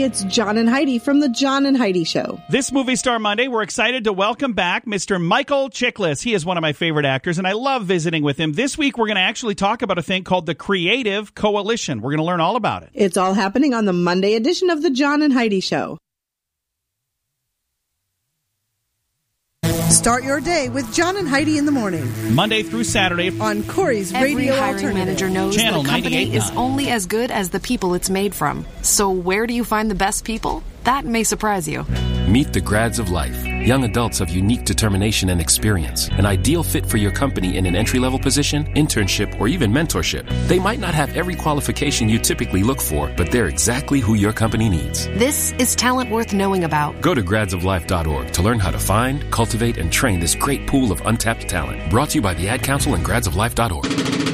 Hey, it's John and Heidi from The John and Heidi Show. This Movie Star Monday, we're excited to welcome back Mr. Michael Chiklis. He is one of my favorite actors, and I love visiting with him. This week, we're going to actually talk about a thing called the Creative Coalition. We're going to learn all about it. It's all happening on the Monday edition of The John and Heidi Show. Start your day with John and Heidi in the morning. Monday through Saturday on Corey's Every Radio hiring Alternative. manager knows Channel the company 98.9. is only as good as the people it's made from. So where do you find the best people? That may surprise you. Meet the grads of life. Young adults of unique determination and experience. An ideal fit for your company in an entry-level position, internship, or even mentorship. They might not have every qualification you typically look for, but they're exactly who your company needs. This is talent worth knowing about. Go to gradsoflife.org to learn how to find, cultivate, and train this great pool of untapped talent. Brought to you by the Ad Council and gradsoflife.org.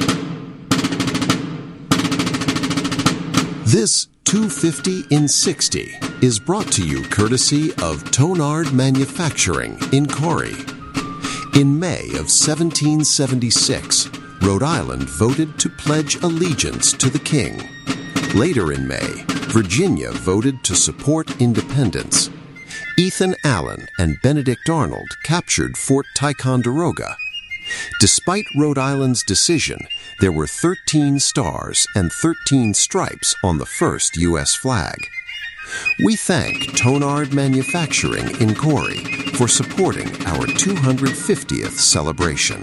This 250 in 60 is brought to you courtesy of Tonard Manufacturing in Corey. In May of 1776, Rhode Island voted to pledge allegiance to the king. Later in May, Virginia voted to support independence. Ethan Allen and Benedict Arnold captured Fort Ticonderoga. Despite Rhode Island's decision, there were 13 stars and 13 stripes on the first U.S. flag. We thank Tonard Manufacturing in Corey for supporting our 250th celebration.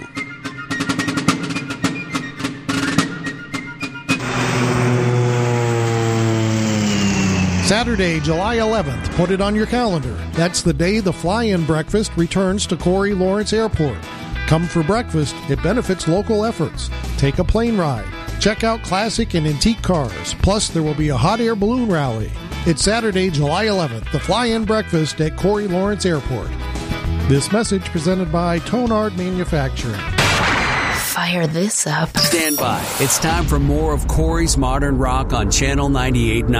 Saturday, July 11th. Put it on your calendar. That's the day the fly-in breakfast returns to Corey Lawrence Airport. Come for breakfast. It benefits local efforts. Take a plane ride. Check out classic and antique cars. Plus, there will be a hot air balloon rally. It's Saturday, July 11th, the fly-in breakfast at Corey Lawrence Airport. This message presented by Tonard Manufacturing. Fire this up. Stand by. It's time for more of Corey's Modern Rock on Channel 98.9.